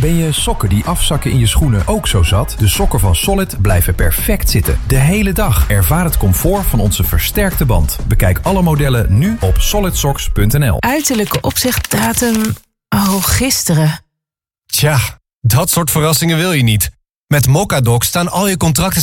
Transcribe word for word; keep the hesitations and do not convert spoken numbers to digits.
Ben je sokken die afzakken in je schoenen ook zo zat? De sokken van Solid blijven perfect zitten. De hele dag. Ervaar het comfort van onze versterkte band. Bekijk alle modellen nu op solid socks punt n l. Uiterlijke opzegdatum... Oh, gisteren. Tja, dat soort verrassingen wil je niet. Met Mocadoc staan al je contracten